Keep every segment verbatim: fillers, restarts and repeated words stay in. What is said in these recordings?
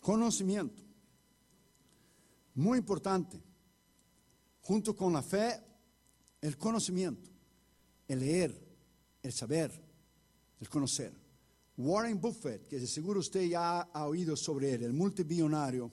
Conocimiento. Muy importante. Junto con la fe, el conocimiento, el leer, el saber, el conocer. Warren Buffett, que de seguro usted ya ha oído sobre él, el multibillonario,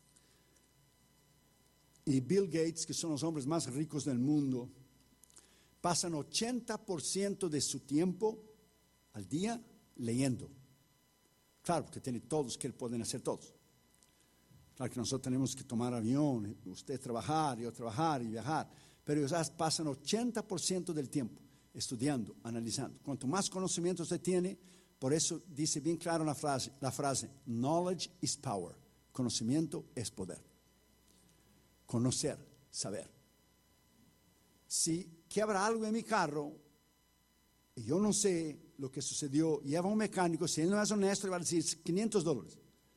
y Bill Gates, que son los hombres más ricos del mundo, pasan ochenta por ciento de su tiempo al día leyendo. Claro, porque tiene todos que pueden hacer todos. Claro que nosotros tenemos que tomar avión, usted trabajar, yo trabajar y viajar, pero ellos pasan ochenta por ciento del tiempo estudiando, analizando. Cuanto más conocimiento usted tiene, por eso dice bien claro la frase, la frase, knowledge is power, conocimiento es poder. Conocer, saber. Si quiebra algo en mi carro y yo no sé lo que sucedió, lleva un mecánico, si él no es honesto, le va a decir quinientos dólares.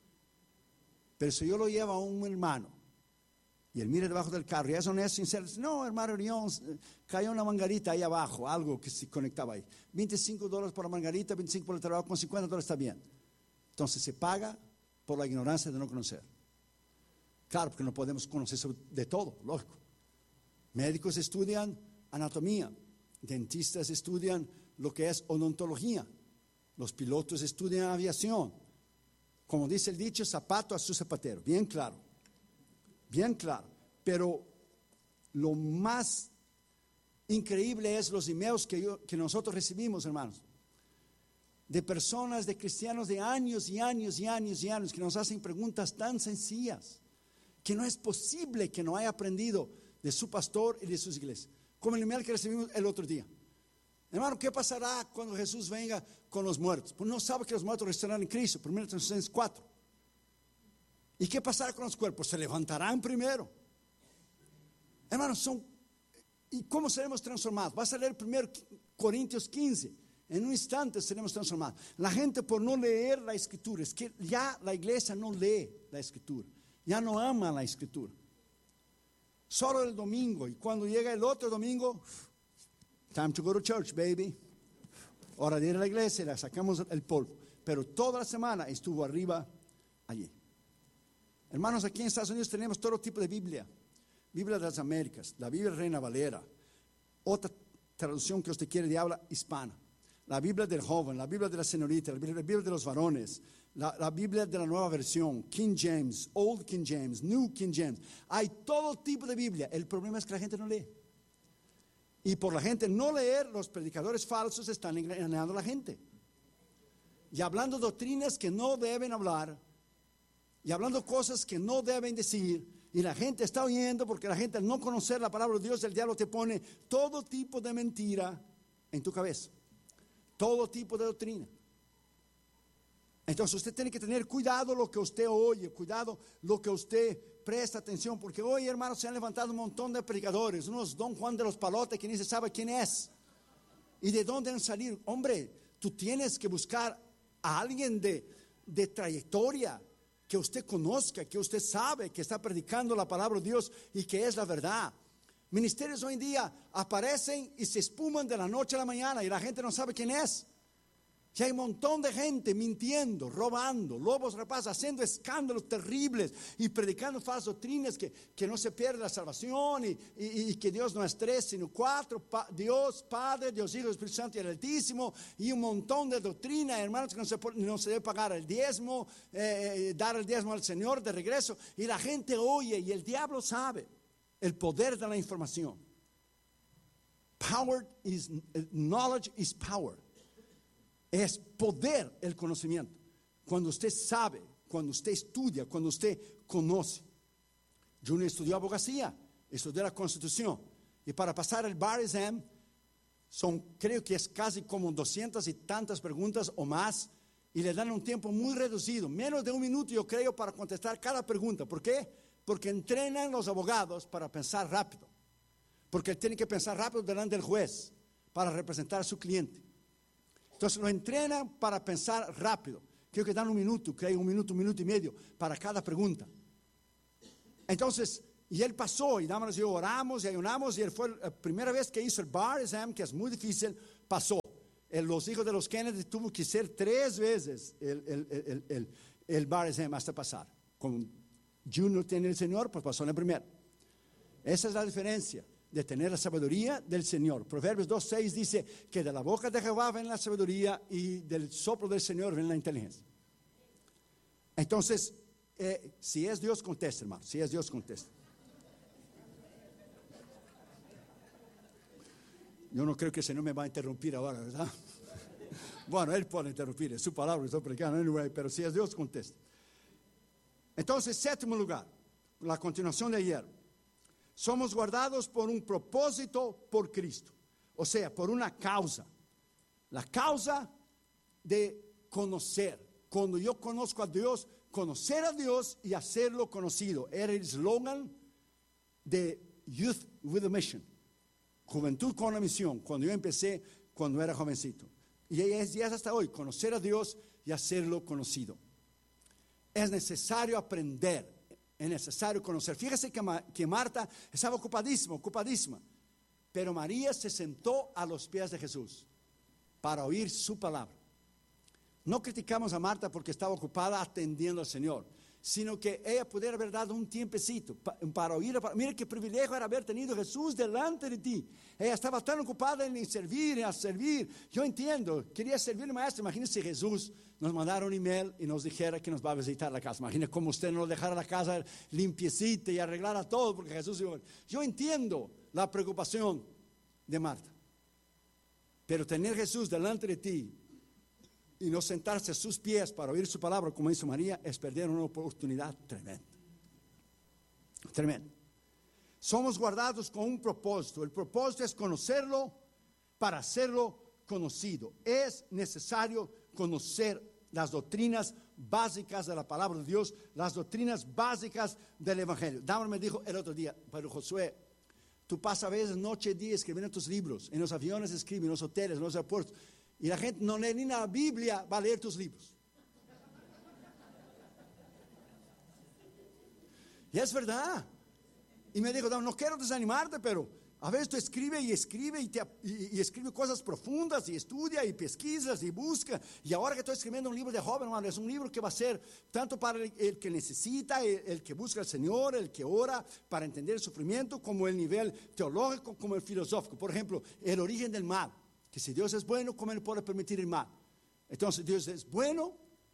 Pero si yo lo llevo a un hermano y él mira debajo del carro y es honesto, sincero, dice, no, hermano Orión, cayó una mangarita ahí abajo, algo que se conectaba ahí. veinticinco dólares por la mangarita, veinticinco por el trabajo, con cincuenta dólares está bien. Entonces se paga por la ignorancia de no conocer. Claro, porque no podemos conocer de todo, lógico. Médicos estudian anatomía, dentistas estudian lo que es odontología, los pilotos estudian aviación. Como dice el dicho, zapato a su zapatero, bien claro, bien claro. Pero lo más increíble es los emails que, yo, que nosotros recibimos, hermanos, de personas, de cristianos de años y años y años y años que nos hacen preguntas tan sencillas que no es posible que no haya aprendido de su pastor y de sus iglesias. Como el email que recibimos el otro día. Hermano, ¿qué pasará cuando Jesús venga con los muertos? Pues no sabe que los muertos resucitarán en Cristo, primero Tesalonicenses cuatro. ¿Y qué pasará con los cuerpos? Se levantarán primero. Hermanos, son, ¿y cómo seremos transformados? Vas a leer primero Corintios quince. En un instante seremos transformados. La gente, por no leer la escritura, es que ya la iglesia no lee la escritura, ya no ama la escritura. Solo el domingo, y cuando llega el otro domingo, time to go to church, baby. Hora de ir a la iglesia, la sacamos el polvo. Pero toda la semana estuvo arriba allí. Hermanos, aquí en Estados Unidos tenemos todo tipo de Biblia. Biblia de las Américas, la Biblia Reina Valera, otra traducción que usted quiere de habla hispana, la Biblia del joven, la Biblia de la señorita, la Biblia, la Biblia de los varones, la, la Biblia de la nueva versión, King James, Old King James, New King James. Hay todo tipo de Biblia. El problema es que la gente no lee. Y por la gente no leer, los predicadores falsos están engañando a la gente. Y hablando doctrinas que no deben hablar, y hablando cosas que no deben decir, y la gente está oyendo porque la gente al no conocer la palabra de Dios, el diablo te pone todo tipo de mentira en tu cabeza, todo tipo de doctrina. Entonces usted tiene que tener cuidado lo que usted oye, cuidado lo que usted presta atención, porque hoy, hermanos, se han levantado un montón de predicadores, unos Don Juan de los Palotes que ni se sabe quién es y de dónde han salido. Hombre, tú tienes que buscar a alguien de, de trayectoria, que usted conozca, que usted sabe que está predicando la palabra de Dios y que es la verdad. Ministerios hoy en día aparecen y se espuman de la noche a la mañana y la gente no sabe quién es. Y hay un montón de gente mintiendo, robando, lobos rapaces, haciendo escándalos terribles y predicando falsas doctrinas que, que no se pierde la salvación y, y, y que Dios no es tres, sino cuatro, pa, Dios Padre, Dios Hijo, Espíritu Santo y el Altísimo, y un montón de doctrina, hermanos, que no se, no se debe pagar el diezmo, eh, dar el diezmo al Señor de regreso, y la gente oye y el diablo sabe el poder de la información. Power is, knowledge is power. Es poder el conocimiento. Cuando usted sabe, cuando usted estudia, cuando usted conoce. Yo no estudié abogacía, estudié la Constitución. Y para pasar el bar exam, son, creo que es casi como doscientas y tantas preguntas o más. Y le dan un tiempo muy reducido, menos de un minuto yo creo para contestar cada pregunta. ¿Por qué? Porque entrenan los abogados para pensar rápido. Porque él tiene que pensar rápido delante del juez para representar a su cliente. Entonces lo entrenan para pensar rápido. Creo que dan un minuto, creo un minuto, un minuto y medio para cada pregunta. Entonces, y él pasó, y dámonos y yo oramos y ayunamos, y él fue la primera vez que hizo el bar exam, que es muy difícil, pasó. El, los hijos de los Kennedy tuvo que hacer tres veces el, el, el, el, el bar exam hasta pasar. Como Junior tiene el Señor, pues pasó en la primera. Esa es la diferencia de tener la sabiduría del Señor. Proverbios dos seis dice que de la boca de Jehová ven la sabiduría y del soplo del Señor ven la inteligencia. Entonces, eh, si es Dios, contesta, hermano. Si es Dios, contesta. Yo no creo que el Señor me va a interrumpir ahora, ¿verdad? Bueno, Él puede interrumpir, es su palabra que estoy predicando, anyway, pero si es Dios, contesta. Entonces, séptimo lugar, la continuación de ayer. Somos guardados por un propósito por Cristo. O sea, por una causa. La causa de conocer. Cuando yo conozco a Dios, conocer a Dios y hacerlo conocido. Era el eslogan de Youth with a Mission. Juventud con una misión. Cuando yo empecé, cuando era jovencito. Y es, y es hasta hoy, conocer a Dios y hacerlo conocido. Es necesario aprender. Es necesario conocer. Fíjese que, que Marta estaba ocupadísima, ocupadísima. Pero María se sentó a los pies de Jesús para oír su palabra. No criticamos a Marta porque estaba ocupada atendiendo al Señor, sino que ella pudiera haber dado un tiempecito para, para oír. Mira qué privilegio era haber tenido a Jesús delante de ti. Ella estaba tan ocupada en servir, en servir. Yo entiendo, quería servir, maestro. Imagínese si Jesús nos mandara un email y nos dijera que nos va a visitar la casa. Imagínese cómo usted nos dejara la casa limpiecita y arreglara todo, porque Jesús iba. Yo entiendo la preocupación de Marta, pero tener a Jesús delante de ti y no sentarse a sus pies para oír su palabra, como hizo María, es perder una oportunidad tremenda. Tremenda. Somos guardados con un propósito. El propósito es conocerlo para hacerlo conocido. Es necesario conocer las doctrinas básicas de la palabra de Dios, las doctrinas básicas del Evangelio. Dahmer me dijo el otro día, pero Josué, tú pasas a veces noche y día escribiendo tus libros, en los aviones escriben, en los hoteles, en los aeropuertos, y la gente no lee ni la Biblia, va a leer tus libros. Y es verdad. Y me dijo, no, no quiero desanimarte, pero a veces tú escribes y escribe y, te, y, y escribe cosas profundas y estudia y pesquisas y busca. Y ahora que estoy escribiendo un libro de joven, hermano, es un libro que va a ser tanto para el, el que necesita, el, el que busca al Señor, el que ora para entender el sufrimiento, como el nivel teológico, como el filosófico. Por ejemplo, el origen del mal. Que si Dios es bueno, ¿cómo Él puede permitir el mal? Entonces Dios es bueno.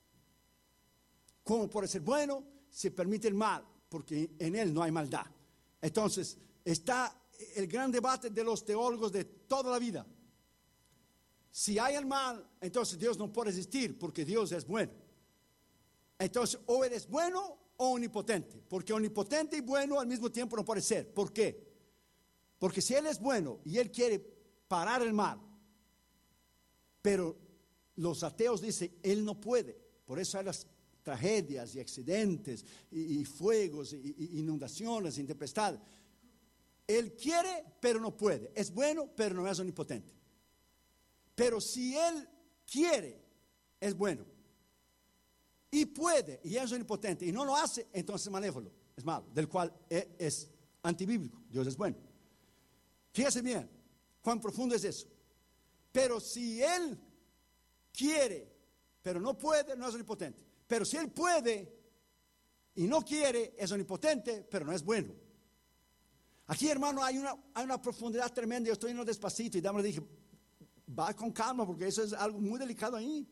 ¿Cómo puede ser bueno si permite el mal? Porque en Él no hay maldad. Entonces está el gran debate de los teólogos de toda la vida. Si hay el mal, entonces Dios no puede existir porque Dios es bueno. Entonces o Él es bueno o omnipotente. Porque omnipotente y bueno al mismo tiempo no puede ser. ¿Por qué? Porque si Él es bueno y Él quiere parar el mal, pero los ateos dicen, Él no puede. Por eso hay las tragedias y accidentes y, y fuegos y, y inundaciones y tempestades. Él quiere, pero no puede. Es bueno, pero no es omnipotente. Pero si Él quiere, es bueno. Y puede, y es omnipotente, y no lo hace, entonces es malévolo, es malo, del cual es, es antibíblico. Dios es bueno. Fíjese bien, cuán profundo es eso. Pero si Él quiere, pero no puede, no es omnipotente. Pero si Él puede y no quiere, es omnipotente, pero no es bueno. Aquí, hermano, hay una, hay una profundidad tremenda. Yo estoy yendo despacito y Dahmer le dije, va con calma porque eso es algo muy delicado ahí.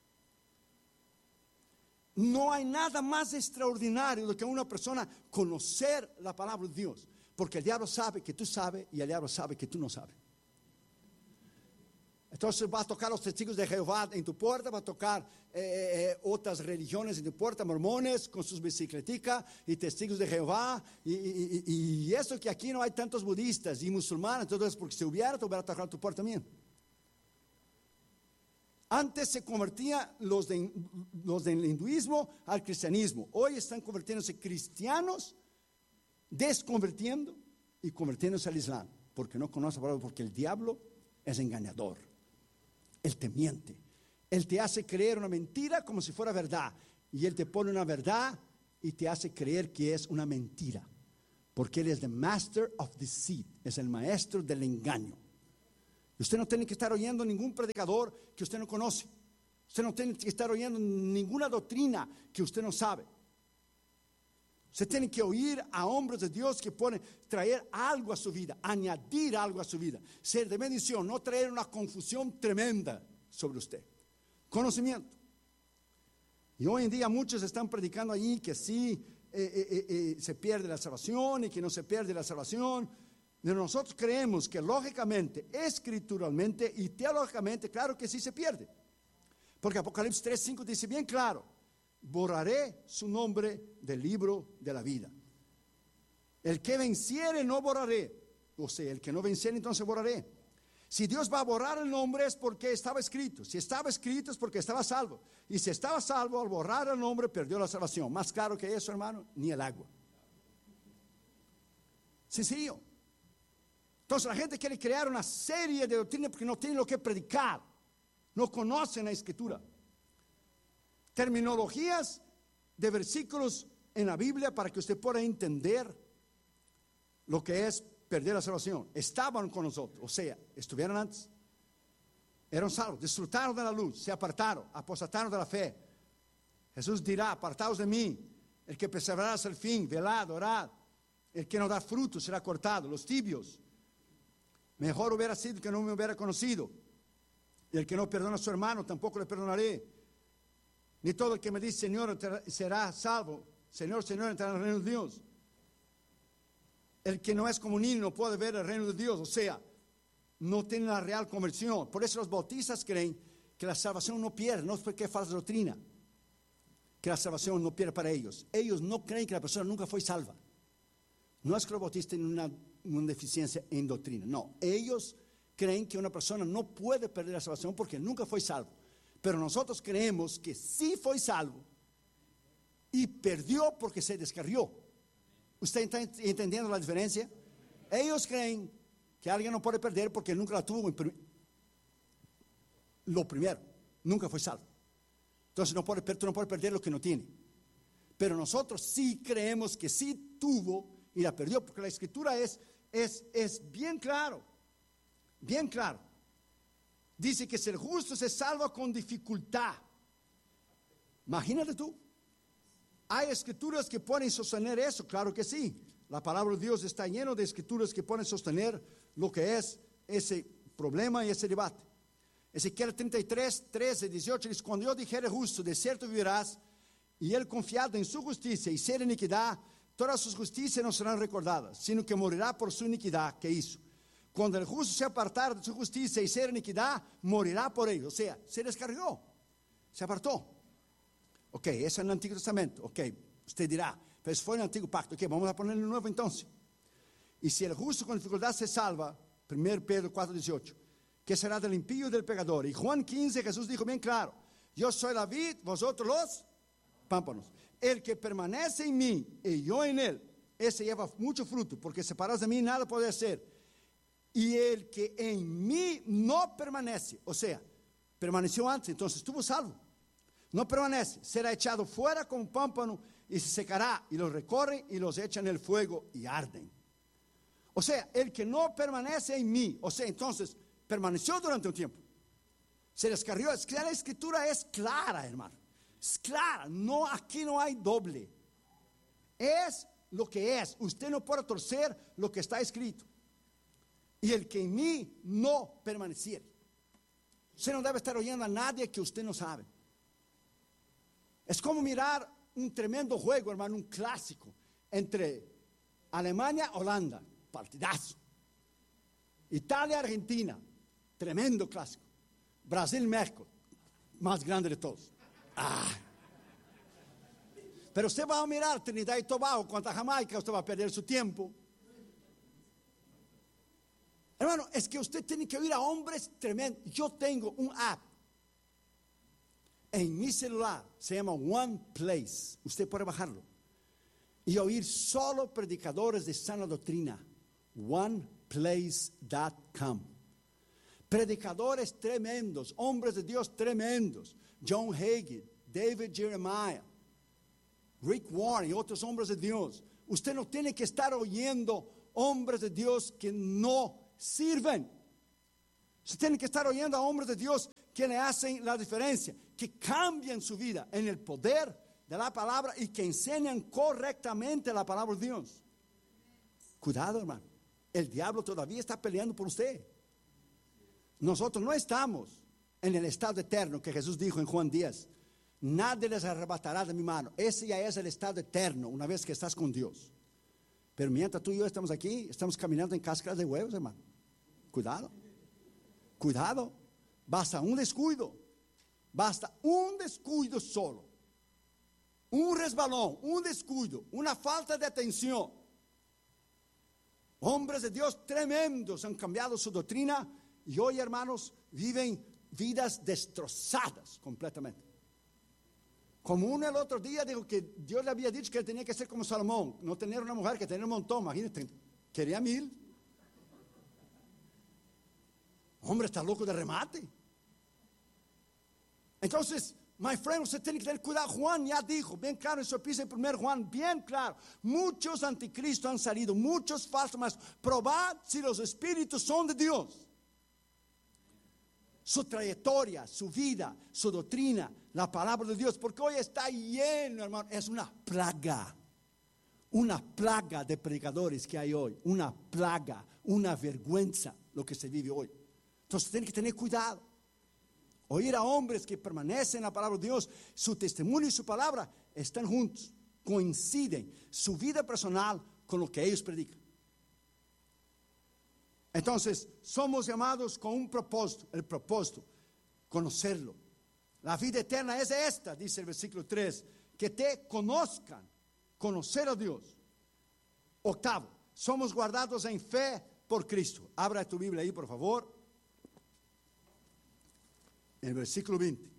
No hay nada más extraordinario de que una persona conocer la palabra de Dios. Porque el diablo sabe que tú sabes y el diablo sabe que tú no sabes. Entonces va a tocar los testigos de Jehová en tu puerta, va a tocar eh, eh, otras religiones en tu puerta, mormones con sus bicicleticas y testigos de Jehová. Y, y, y, y eso que aquí no hay tantos budistas y musulmanes, entonces porque si hubiera, te hubiera tocado tu puerta también. Antes se convertían los, de, los del hinduismo al cristianismo. Hoy están convirtiéndose cristianos, desconvirtiendo y convirtiéndose al islam. Porque no conocen la palabra, porque el diablo es engañador. Él te miente. Él te hace creer una mentira como si fuera verdad. Y Él te pone una verdad y te hace creer que es una mentira. Porque Él es the master of deceit. Es el maestro del engaño. Y usted no tiene que estar oyendo ningún predicador que usted no conoce. Usted no tiene que estar oyendo ninguna doctrina que usted no sabe. Usted tiene que oír a hombres de Dios que pueden traer algo a su vida, añadir algo a su vida, ser de bendición, no traer una confusión tremenda sobre usted. Conocimiento. Y hoy en día muchos están predicando allí que sí eh, eh, eh, se pierde la salvación y que no se pierde la salvación. Pero nosotros creemos que lógicamente, escrituralmente y teológicamente, claro que sí se pierde. Porque Apocalipsis tres cinco dice bien claro: borraré su nombre del libro de la vida. El que venciere no borraré. O sea, el que no venciere entonces borraré. Si Dios va a borrar el nombre es porque estaba escrito. Si estaba escrito es porque estaba salvo. Y si estaba salvo, al borrar el nombre perdió la salvación. Más claro que eso, hermano, ni el agua. Sencillo. Entonces la gente quiere crear una serie de doctrinas porque no tienen lo que predicar. No conocen la escritura. Terminologías de versículos en la Biblia para que usted pueda entender lo que es perder la salvación. Estaban con nosotros, o sea, estuvieron antes, eran salvos, disfrutaron de la luz, se apartaron, apostataron de la fe. Jesús dirá: apartaos de mí, el que perseverará hasta el fin, velad, orad. El que no da fruto será cortado. Los tibios, mejor hubiera sido que no me hubiera conocido. Y el que no perdona a su hermano, tampoco le perdonaré. Ni todo el que me dice Señor será salvo. Señor, Señor, entrará en el reino de Dios. El que no es como niño no puede ver el reino de Dios. O sea, no tiene la real conversión. Por eso los bautistas creen que la salvación no pierde. No es porque es falsa doctrina que la salvación no pierde para ellos. Ellos no creen que la persona nunca fue salva. No es que los bautistas tienen una, una deficiencia en doctrina. No, ellos creen que una persona no puede perder la salvación porque nunca fue salvo. Pero nosotros creemos que sí fue salvo y perdió porque se descarrió. ¿Usted está entendiendo la diferencia? Ellos creen que alguien no puede perder porque nunca la tuvo. Lo primero, nunca fue salvo. Entonces no puede, tú no puedes perder lo que no tiene. Pero nosotros sí creemos que sí tuvo y la perdió, porque la escritura es, es, es bien claro, bien claro. Dice que si el justo se salva con dificultad. Imagínate tú. ¿Hay escrituras que pueden sostener eso? Claro que sí. La palabra de Dios está llena de escrituras que pueden sostener lo que es ese problema y ese debate. Ezequiel treinta y tres, trece, dieciocho dice: cuando yo dijere justo, de cierto vivirás, y él confiado en su justicia y ser iniquidad, todas sus justicias no serán recordadas, sino que morirá por su iniquidad que hizo. Cuando el justo se apartara de su justicia y ser iniquidad, morirá por ello. O sea, se descargó, se apartó. Ok, eso es en el Antiguo Testamento. Ok, usted dirá, pues fue en el Antiguo Pacto. Ok, vamos a ponerlo en el Nuevo entonces. Y si el justo con dificultad se salva, primero Pedro cuatro, dieciocho, ¿qué será del impío y del pecador? Y Juan quince, Jesús dijo bien claro: yo soy la vid, vosotros los pámpanos. El que permanece en mí y yo en él, ese lleva mucho fruto, porque separados de mí nada puede hacer. Y el que en mí no permanece, o sea, permaneció antes, entonces estuvo salvo. No permanece, será echado fuera como un pámpano y se secará, y los recorren y los echan en el fuego y arden. O sea, el que no permanece en mí, o sea, entonces permaneció durante un tiempo, se descarrió. Es que la escritura es clara, hermano, es clara. No, aquí no hay doble, es lo que es. Usted no puede torcer lo que está escrito. Y el que en mí no permaneciere. Usted no debe estar oyendo a nadie que usted no sabe. Es como mirar un tremendo juego, hermano, un clásico entre Alemania, Holanda, partidazo. Italia, Argentina, tremendo clásico. Brasil, México, más grande de todos. Ah. Pero usted va a mirar Trinidad y Tobago contra Jamaica, usted va a perder su tiempo. Hermano, es que usted tiene que oír a hombres tremendos. Yo tengo un app en mi celular, se llama One Place. Usted puede bajarlo y oír solo predicadores de sana doctrina. one place dot com. Predicadores tremendos, hombres de Dios tremendos. John Hagin, David Jeremiah, Rick Warren y otros hombres de Dios. Usted no tiene que estar oyendo hombres de Dios que no sirven. Usted tiene que estar oyendo a hombres de Dios que le hacen la diferencia, que cambian su vida en el poder de la palabra y que enseñan correctamente la palabra de Dios. Cuidado, hermano. El diablo todavía está peleando por usted. Nosotros no estamos en el estado eterno que Jesús dijo en Juan diez. Nadie les arrebatará de mi mano. Ese ya es el estado eterno una vez que estás con Dios. Pero mientras tú y yo estamos aquí, estamos caminando en cáscaras de huevos, hermano. Cuidado. Cuidado. Basta un descuido. Basta un descuido solo. Un resbalón, un descuido, una falta de atención. Hombres de Dios tremendos han cambiado su doctrina y hoy, hermanos, viven vidas destrozadas completamente. Como uno el otro día dijo que Dios le había dicho que él tenía que ser como Salomón, no tener una mujer, que tener un montón. Imagínate, quería mil. Hombre, está loco de remate. Entonces, my friend, usted tiene que tener cuidado. Juan ya dijo, bien claro en su epístola de primero Juan, bien claro. Muchos anticristos han salido, muchos falsos maestros. Probad si los espíritus son de Dios. Su trayectoria, su vida, su doctrina, la palabra de Dios, porque hoy está lleno, hermano, es una plaga, una plaga de predicadores que hay hoy, una plaga, una vergüenza lo que se vive hoy. Entonces tiene que tener cuidado. Oír a hombres que permanecen en la palabra de Dios, su testimonio y su palabra están juntos, coinciden su vida personal con lo que ellos predican. Entonces, somos llamados con un propósito, el propósito, conocerlo. La vida eterna es esta, dice el versículo tres, que te conozcan, conocer a Dios. Octavo, somos guardados en fe por Cristo. Abra tu Biblia ahí, por favor. En el versículo veinte.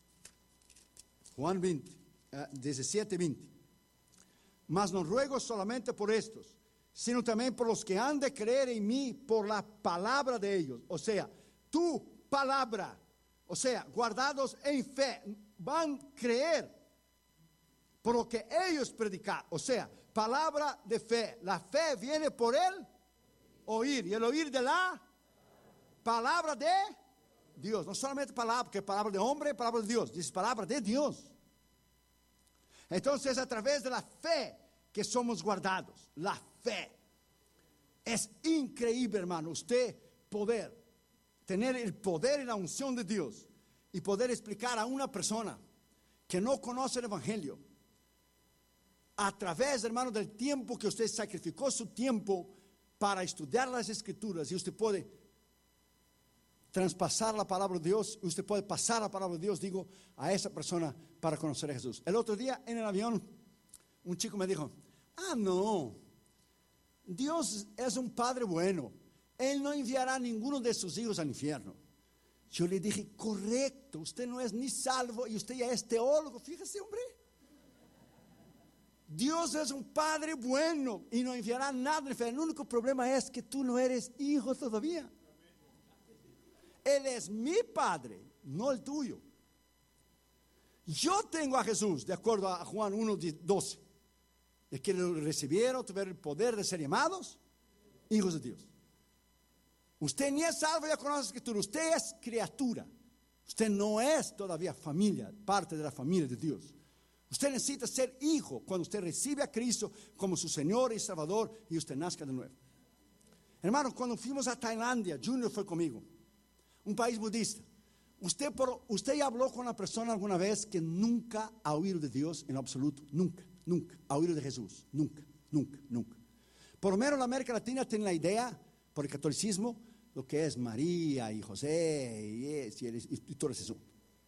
Juan veinte, diecisiete, veinte. Mas no ruego solamente por estos, sino también por los que han de creer en mí por la palabra de ellos. O sea, tu palabra. O sea, guardados en fe, van a creer por lo que ellos predican. O sea, palabra de fe. La fe viene por el oír. Y el oír de la palabra de Dios. No solamente palabra, porque palabra de hombre, palabra de Dios. Dice palabra de Dios. Entonces, a través de la fe que somos guardados. La fe. Es increíble, hermano, usted poder tener el poder y la unción de Dios y poder explicar a una persona que no conoce el Evangelio a través, hermano, del tiempo que usted sacrificó su tiempo para estudiar las Escrituras, y usted puede traspasar la palabra de Dios, usted puede pasar la palabra de Dios, digo, a esa persona para conocer a Jesús. El otro día en el avión un chico me dijo, ah, no, Dios es un Padre bueno, Él no enviará a ninguno de sus hijos al infierno. Yo le dije, correcto, usted no es ni salvo y usted ya es teólogo, fíjese, hombre. Dios es un Padre bueno y no enviará nada al infierno. El único problema es que tú no eres hijo todavía. Él es mi Padre, no el tuyo. Yo tengo a Jesús, de acuerdo a Juan uno, doce. De que lo recibieron, tuvieron el poder de ser llamados hijos de Dios. Usted ni es salvo, ya conoce la Escritura. Usted es criatura. Usted no es todavía familia, parte de la familia de Dios. Usted necesita ser hijo cuando usted recibe a Cristo como su Señor y Salvador y usted nazca de nuevo. Hermano, cuando fuimos a Tailandia, Junior fue conmigo, un país budista. Usted, por, usted ya habló con una persona alguna vez que nunca ha oído de Dios en absoluto, nunca. Nunca, ha oído de Jesús, nunca, nunca, nunca. Por lo menos la América Latina tiene la idea, por el catolicismo, lo que es María y José y, es, y, y, y todo eso.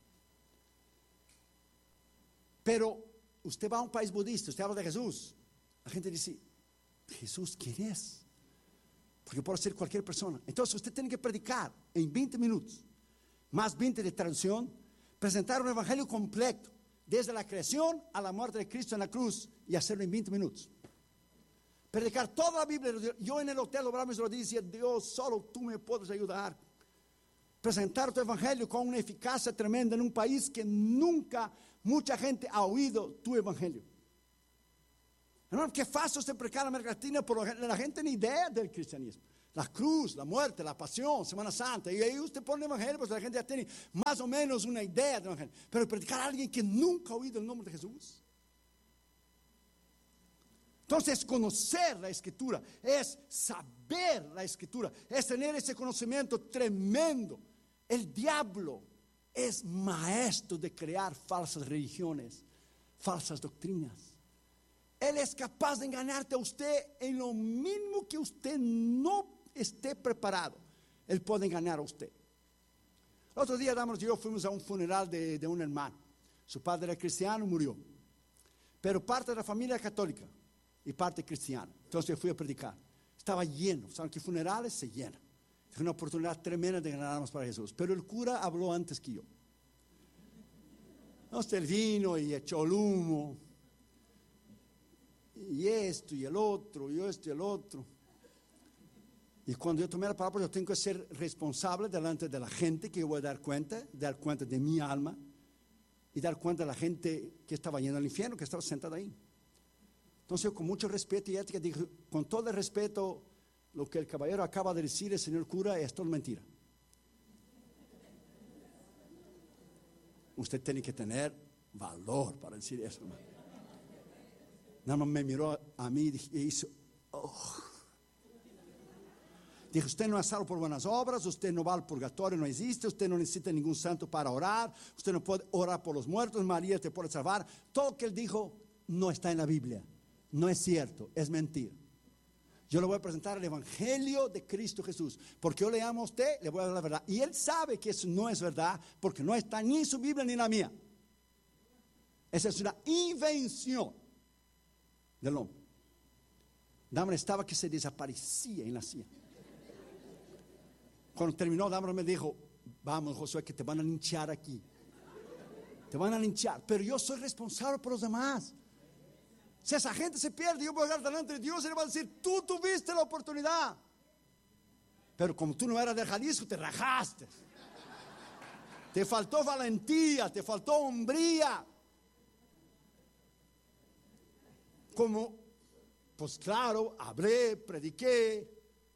Pero usted va a un país budista, usted habla de Jesús, la gente dice, ¿Jesús quién es? Porque puede ser cualquier persona. Entonces usted tiene que predicar en veinte minutos, más veinte de traducción, presentar un evangelio completo. Desde la creación a la muerte de Cristo en la cruz y hacerlo en veinte minutos. Predicar toda la Biblia. Yo en el hotel obramos lo decía, Dios, solo tú me puedes ayudar. Presentar tu evangelio con una eficacia tremenda en un país que nunca mucha gente ha oído tu evangelio. Hermano, qué fácil usted predicar en América Latina, pero la gente ni idea del cristianismo. La cruz, la muerte, la pasión, Semana Santa. Y ahí usted pone el evangelio, pues la gente ya tiene más o menos una idea del evangelio. Pero predicar a alguien que nunca ha oído el nombre de Jesús. Entonces, conocer la Escritura es saber la Escritura, es tener ese conocimiento tremendo. El diablo es maestro de crear falsas religiones, falsas doctrinas. Él es capaz de engañarte a usted en lo mismo que usted no esté preparado. Él puede engañar a usted. El otro día, Damaris y yo fuimos a un funeral de, de un hermano. Su padre era cristiano, murió. Pero parte de la familia era católica y parte cristiana. Entonces yo fui a predicar. Estaba lleno. ¿Saben que funerales se llenan? Es una oportunidad tremenda de ganar almas para Jesús. Pero el cura habló antes que yo. Entonces él vino y echó el humo. Y esto y el otro, y esto y el otro. Y cuando yo tomé la palabra, yo tengo que ser responsable delante de la gente que yo voy a dar cuenta, dar cuenta de mi alma y dar cuenta de la gente que estaba yendo al infierno, que estaba sentada ahí. Entonces yo con mucho respeto y ética dije, con todo el respeto, lo que el caballero acaba de decir, el señor cura, es todo mentira. Usted tiene que tener valor para decir eso, hermano. Nada más me miró a mí y hizo, oh. Dijo, usted no es salvo por buenas obras, usted no va al purgatorio, no existe, usted no necesita ningún santo para orar, usted no puede orar por los muertos, María te puede salvar. Todo lo que él dijo no está en la Biblia, no es cierto, es mentira. Yo le voy a presentar el Evangelio de Cristo Jesús, porque yo le amo a usted, le voy a dar la verdad. Y él sabe que eso no es verdad, porque no está ni en su Biblia ni en la mía. Esa es una invención del hombre. Damaris estaba que se desaparecía en la silla. Cuando terminó, Damaris me dijo, vamos Josué, que te van a linchar aquí. Te van a linchar, pero yo soy responsable por los demás. Si esa gente se pierde, yo voy a llegar delante de Dios y le voy a decir, tú tuviste la oportunidad. Pero como tú no eras de Jalisco, te rajaste. Te faltó valentía, te faltó hombría. Como, pues claro, hablé, prediqué.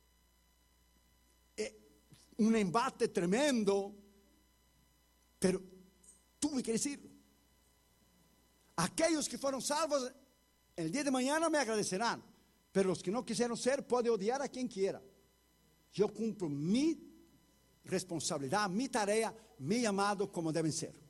Un embate tremendo, pero tuve que decirlo. Aquellos que fueron salvos el día de mañana me agradecerán, pero los que no quisieron ser puede odiar a quien quiera. Yo cumplo mi responsabilidad, mi tarea, mi llamado como deben ser.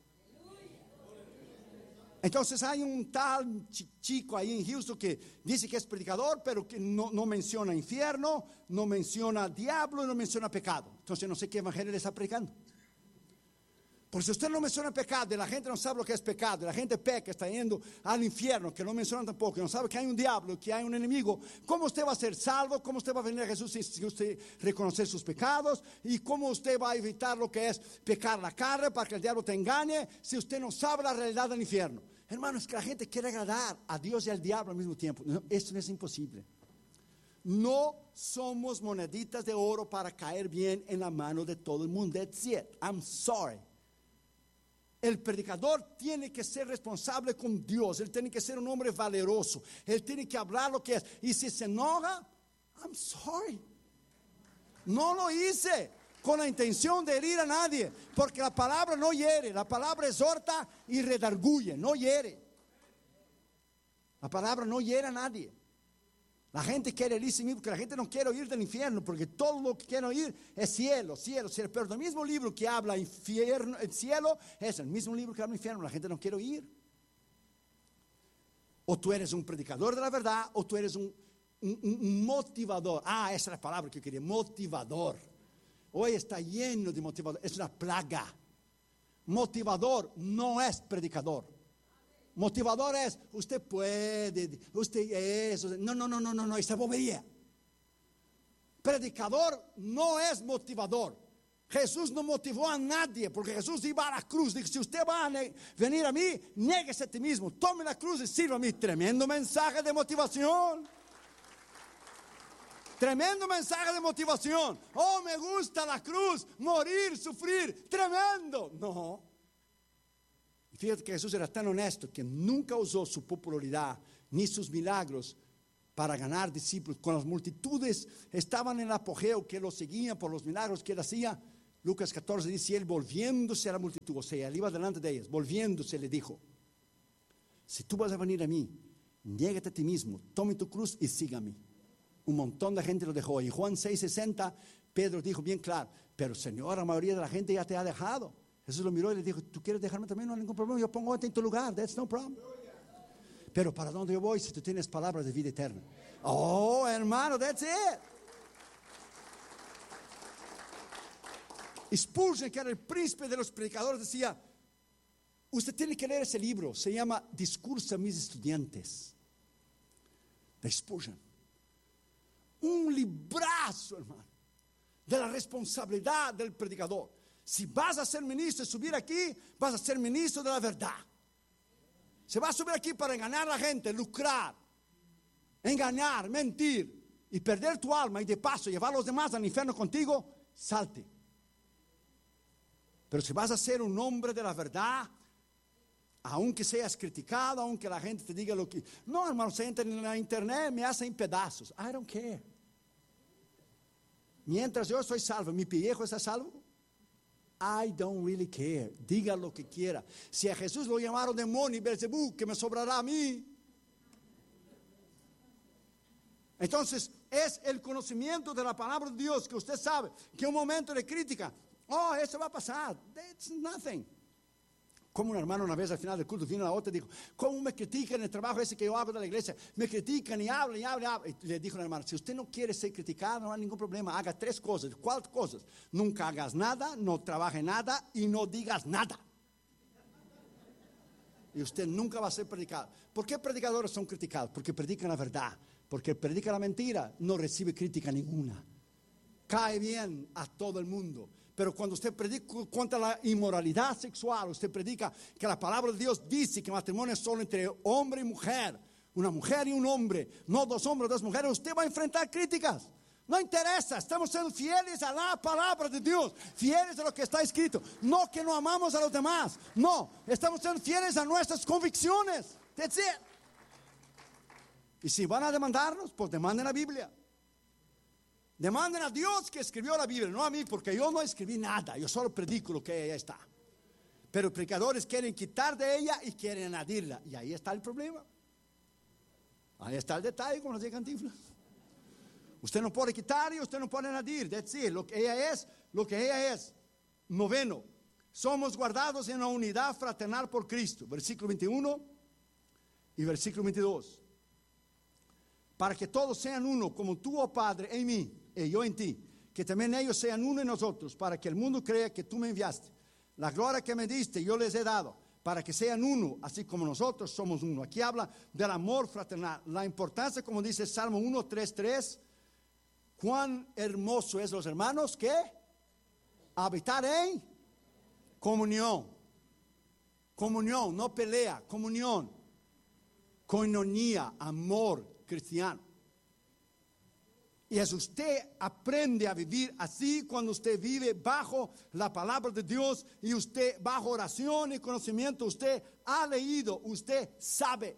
Entonces hay un tal chico ahí en Houston que dice que es predicador, pero que no, no menciona infierno, no menciona diablo, no menciona pecado. Entonces no sé qué evangelio le está predicando. Porque si usted no menciona pecado y la gente no sabe lo que es pecado, y la gente peca, está yendo al infierno, que no menciona tampoco, que no sabe que hay un diablo, que hay un enemigo, ¿cómo usted va a ser salvo? ¿Cómo usted va a venir a Jesús si usted reconoce sus pecados? ¿Y cómo usted va a evitar lo que es pecar la carne para que el diablo te engañe si usted no sabe la realidad del infierno? Hermanos, es que la gente quiere agradar a Dios y al diablo al mismo tiempo. No, esto no es imposible. No somos moneditas de oro para caer bien en la mano de todo el mundo. That's it. I'm sorry. El predicador tiene que ser responsable con Dios. Él tiene que ser un hombre valeroso. Él tiene que hablar lo que es. Y si se enoja, I'm sorry. No lo hice con la intención de herir a nadie, porque la palabra no hiere, la palabra exhorta y redarguye, no hiere. La palabra no hiere a nadie. La gente quiere irse a mí porque la gente no quiere oír del infierno, porque todo lo que quiere oír es cielo, cielo, cielo. Pero el mismo libro que habla infierno, el cielo, es el mismo libro que habla infierno, la gente no quiere oír. O tú eres un predicador de la verdad, o tú eres un, un, un motivador. Ah, esa es la palabra que yo quería, motivador. Hoy está lleno de motivador, es una plaga. Motivador no es predicador. Motivador es, usted puede, usted es, no, no, no, no, no, no, esa bobería. Predicador no es motivador. Jesús no motivó a nadie, porque Jesús iba a la cruz. Dijo, si usted va a venir a mí, niéguese a ti mismo, tome la cruz y sirva a mí. Tremendo mensaje de motivación. Tremendo mensaje de motivación. Oh, me gusta la cruz, morir, sufrir, tremendo. No. Fíjate que Jesús era tan honesto que nunca usó su popularidad ni sus milagros para ganar discípulos. Con las multitudes estaban en el apogeo, que lo seguían por los milagros que él hacía. Lucas catorce dice, él volviéndose a la multitud, o sea, él iba delante de ellas, volviéndose le dijo, si tú vas a venir a mí, Niégate a ti mismo, tome tu cruz y sígame. Un montón de gente lo dejó. Y Juan seis sesenta, Pedro dijo bien claro, pero Señor, la mayoría de la gente ya te ha dejado. Jesús lo miró y le dijo, ¿tú quieres dejarme también? No hay ningún problema, yo pongo en tu lugar, that's no problem. Pero ¿para dónde yo voy si tú tienes palabras de vida eterna? Oh, hermano, that's it. Spurgeon, que era el príncipe de los predicadores, decía, usted tiene que leer ese libro, se llama Discurso a mis estudiantes, de Spurgeon. Un librazo, hermano, de la responsabilidad del predicador. Si vas a ser ministro y subir aquí, vas a ser ministro de la verdad. Se va a subir aquí para engañar a la gente, lucrar, engañar, mentir y perder tu alma y de paso llevar a los demás al infierno contigo, salte. Pero si vas a ser un hombre de la verdad, aunque seas criticado, aunque la gente te diga lo que... No, hermano, se entra en la internet, me hacen pedazos. I don't care. Mientras yo soy salvo, mi pellejo está salvo, I don't really care. Diga lo que quiera. Si a Jesús lo llamaron demonio y Beelzebú, ¿qué me sobrará a mí? Entonces, es el conocimiento de la palabra de Dios que usted sabe que un momento de crítica, oh, eso va a pasar. That's nothing. Como un hermano una vez al final del culto vino a la otra y dijo, ¿cómo me critican el trabajo ese que yo hago de la iglesia? Me critican y hablan y hablan y hablan. Y le dijo al hermano, si usted no quiere ser criticado, no hay ningún problema. Haga tres cosas. ¿Cuáles cosas? Nunca hagas nada, no trabaje nada y no digas nada. Y usted nunca va a ser predicado. ¿Por qué predicadores son criticados? Porque predican la verdad. Porque el que predica la mentira no recibe crítica ninguna. Cae bien a todo el mundo. Pero cuando usted predica contra la inmoralidad sexual, usted predica que la palabra de Dios dice que matrimonio es solo entre hombre y mujer, una mujer y un hombre, no dos hombres, dos mujeres, usted va a enfrentar críticas. No interesa, estamos siendo fieles a la palabra de Dios, fieles a lo que está escrito. No que no amamos a los demás, no, estamos siendo fieles a nuestras convicciones. That's it. Y si van a demandarnos, pues demanden la Biblia. Demanden a Dios que escribió la Biblia, no a mí, porque yo no escribí nada, yo solo predico lo que ella está. Pero predicadores quieren quitar de ella y quieren añadirla, y ahí está el problema. Ahí está el detalle, como nos dice Cantinflas. Usted no puede quitar y usted no puede añadir. That's it. Lo que ella es, lo que ella es. Noveno, somos guardados en la unidad fraternal por Cristo. Versículo veintiuno y versículo veintidós. Para que todos sean uno, como tú, oh Padre, en mí y yo en ti, que también ellos sean uno en nosotros, para que el mundo crea que tú me enviaste. La gloria que me diste yo les he dado, para que sean uno, así como nosotros somos uno. Aquí habla del amor fraternal, la importancia, como dice Salmo uno, tres, tres, cuán hermoso es, los hermanos, que habitar en comunión, comunión, no pelea, comunión, koinonia, amor cristiano. Y es usted aprende a vivir así cuando usted vive bajo la palabra de Dios y usted bajo oración y conocimiento, usted ha leído, usted sabe.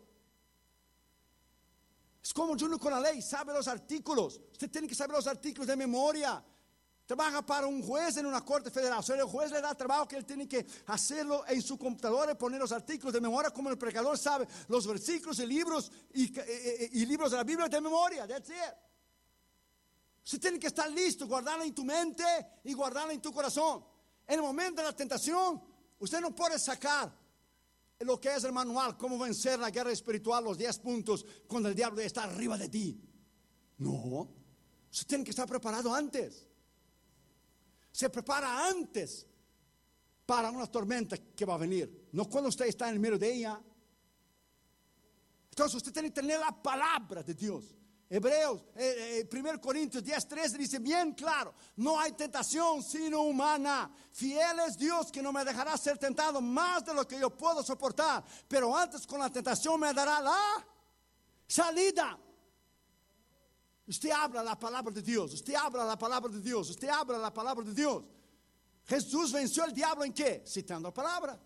Es como Junior con la ley, sabe los artículos. Usted tiene que saber los artículos de memoria. Trabaja para un juez en una corte federal. O sea, el juez le da trabajo que él tiene que hacerlo en su computadora y poner los artículos de memoria, como el predicador sabe los versículos y libros y, y, y libros de la Biblia de memoria. That's it. Usted tiene que estar listo, guardarla en tu mente y guardarla en tu corazón. En el momento de la tentación, usted no puede sacar lo que es el manual, cómo vencer la guerra espiritual, los diez puntos, cuando el diablo está arriba de ti. No, usted tiene que estar preparado antes. Se prepara antes para una tormenta que va a venir, no cuando usted está en el medio de ella. Entonces usted tiene que tener la palabra de Dios. Hebreos, eh, eh, primero Corintios diez, trece dice bien claro, no hay tentación sino humana. Fiel es Dios que no me dejará ser tentado más de lo que yo puedo soportar, pero antes con la tentación me dará la salida. Usted habla la palabra de Dios, usted habla la palabra de Dios, usted habla la palabra de Dios. Jesús venció al diablo ¿en qué? Citando la palabra.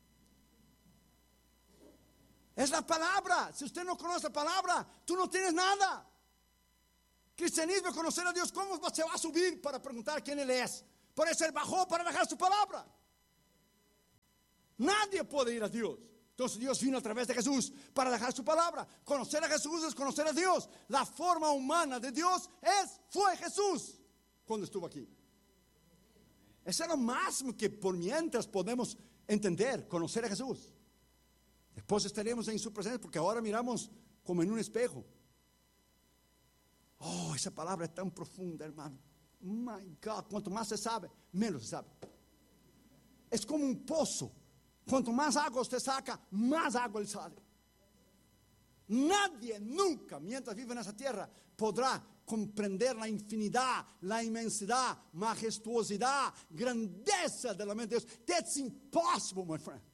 Es la palabra. Si usted no conoce la palabra, tú no tienes nada. Cristianismo, conocer a Dios, ¿cómo se va a subir para preguntar quién Él es? Por eso Él bajó para dejar su palabra. Nadie puede ir a Dios. Entonces Dios vino a través de Jesús para dejar su palabra. Conocer a Jesús es conocer a Dios. La forma humana de Dios es, fue Jesús cuando estuvo aquí. Eso es lo máximo que por mientras podemos entender, conocer a Jesús. Después estaremos en su presencia porque ahora miramos como en un espejo. Oh, esa palabra es tan profunda, hermano. My God, cuanto más se sabe, menos se sabe. Es como un pozo. Cuanto más agua usted saca, más agua él sale. Nadie nunca, mientras vive en esa tierra, podrá comprender la infinidad, la inmensidad, majestuosidad, grandeza de la mente de Dios. That's impossible, my friend.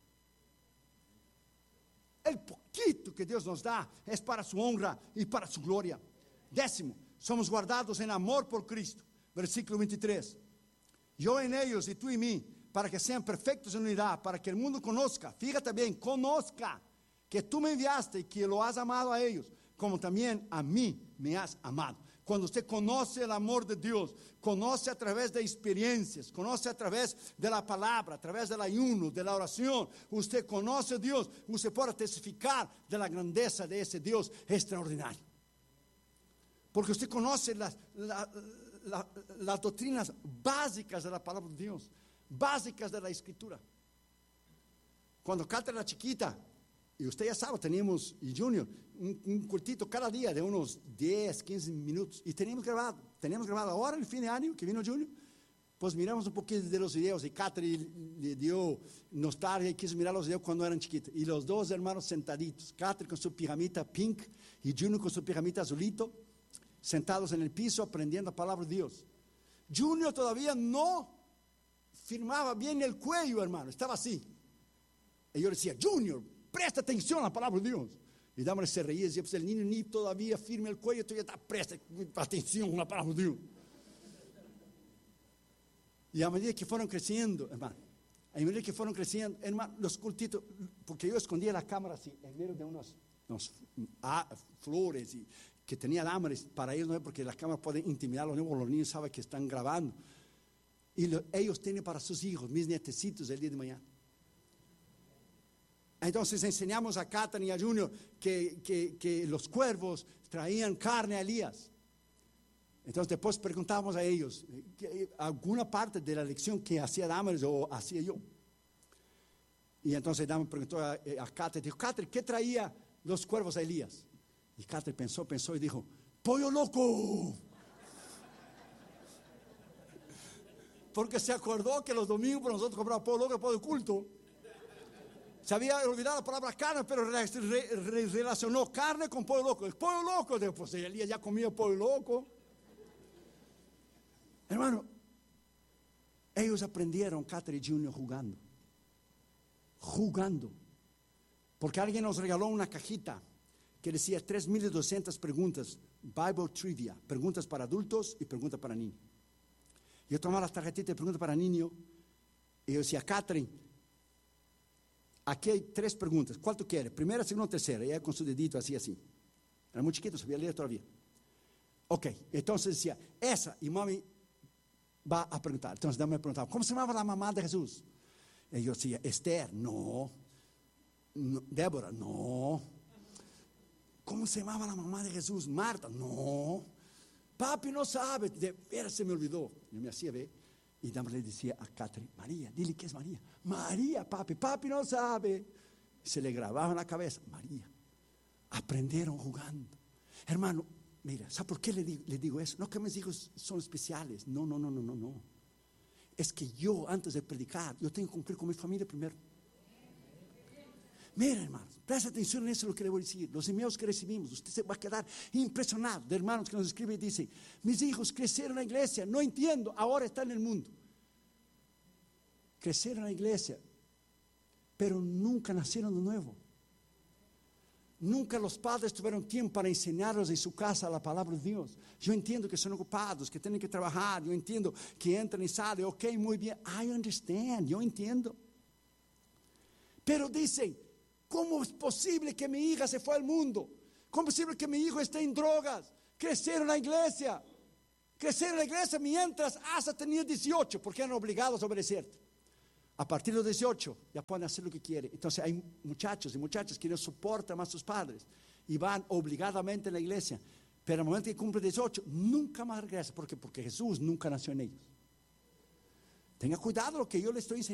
El poquito que Dios nos da es para su honra y para su gloria. Décimo, somos guardados en amor por Cristo. Versículo veintitrés. Yo en ellos y tú en mí, para que sean perfectos en unidad, para que el mundo conozca, fíjate bien, conozca que tú me enviaste y que lo has amado a ellos, como también a mí me has amado. Cuando usted conoce el amor de Dios, conoce a través de experiencias, conoce a través de la palabra, a través del ayuno, de la oración, usted conoce a Dios, usted puede testificar de la grandeza de ese Dios extraordinario. Porque usted conoce las, las, las, las doctrinas básicas de la palabra de Dios, básicas de la escritura. Cuando Cata era chiquita, y usted ya sabe, teníamos, y Junior, un, un cultito cada día de unos diez, quince minutos, y teníamos grabado, teníamos grabado ahora el fin de año que vino Junior, pues miramos un poquito de los videos, y Catherine le dio nostalgia y quiso mirar los videos cuando eran chiquitos, y los dos hermanos sentaditos, Catherine con su pijamita pink, y Junior con su pijamita azulito, sentados en el piso aprendiendo la palabra de Dios. Junior todavía no firmaba bien el cuello, hermano, estaba así. Y yo decía, Junior, presta atención a la palabra de Dios. Y Damaris se reía y decía, pues el niño ni todavía firme el cuello, todavía está, presta atención a la palabra de Dios. Y a medida que fueron creciendo, hermano, a medida que fueron creciendo, hermano, los cultitos, porque yo escondía la cámara así, en medio de unos, unos ah, flores y que tenía Damaris para ellos, no, porque las cámaras pueden intimidar a los niños, los niños saben que están grabando. Y lo, ellos tienen para sus hijos, mis nietecitos, el día de mañana. Entonces enseñamos a Catherine y a Junior que, que, que los cuervos traían carne a Elías. Entonces después preguntábamos a ellos que, alguna parte de la lección que hacía Damaris o hacía yo. Y entonces Damaris preguntó a, a Catherine, dijo, Catherine, ¿qué traía los cuervos a Elías? Y Catherine pensó, pensó y dijo, pollo loco. Porque se acordó que los domingos por nosotros comprábamos pollo loco después del culto. Se había olvidado la palabra carne, pero re, re, relacionó carne con pollo loco. El pollo loco, después Elías ya comía pollo loco. Hermano, ellos aprendieron, Catherine y Junior, jugando. Jugando. Porque alguien nos regaló una cajita que decía tres mil doscientas preguntas, Bible Trivia, preguntas para adultos y preguntas para niños. Yo tomaba las tarjetitas de preguntas para niños y yo decía, Catherine, aquí hay tres preguntas, ¿cuál tú quieres? Primera, segunda o tercera. Y ella con su dedito así, así. Era muy chiquito, sabía leer todavía. Ok, entonces decía, esa, y mami va a preguntar. Entonces me preguntaba, ¿cómo se llamaba la mamá de Jesús? Y yo decía, Esther, no. no. Débora, no. ¿Cómo se llamaba la mamá de Jesús? Marta, no. Papi no sabe, de veras se me olvidó. Yo me hacía ver. Y Dama le decía a Catherine, María, dile que es María. María, papi, papi no sabe. Se le grababa en la cabeza, María. Aprendieron jugando. Hermano, mira, ¿sabe por qué le digo, le digo eso? No que mis hijos son especiales. No, no, no, no, no, no. Es que yo, antes de predicar, yo tengo que cumplir con mi familia primero. Mira, hermanos, presta atención en eso lo que le voy a decir. Los emails que recibimos, usted se va a quedar impresionado de hermanos que nos escriben y dicen, mis hijos crecieron en la iglesia, no entiendo, ahora están en el mundo. Crecieron en la iglesia, pero nunca nacieron de nuevo. Nunca los padres tuvieron tiempo para enseñarlos en su casa la palabra de Dios. Yo entiendo que son ocupados, que tienen que trabajar, yo entiendo que entran y salen, ok, muy bien, I understand, yo entiendo. Pero dicen, ¿cómo es posible que mi hija se fue al mundo? ¿Cómo es posible que mi hijo esté en drogas? Crecieron en la iglesia. Crecieron en la iglesia mientras Asa tenía dieciocho, porque eran obligados a obedecerte. A partir de los dieciocho ya pueden hacer lo que quieren. Entonces hay muchachos y muchachas que no soportan más a sus padres y van obligadamente a la iglesia. Pero al momento que cumple dieciocho, nunca más regresa. ¿Por qué? Porque Jesús nunca nació en ellos. Tenga cuidado lo que yo le estoy enseñando.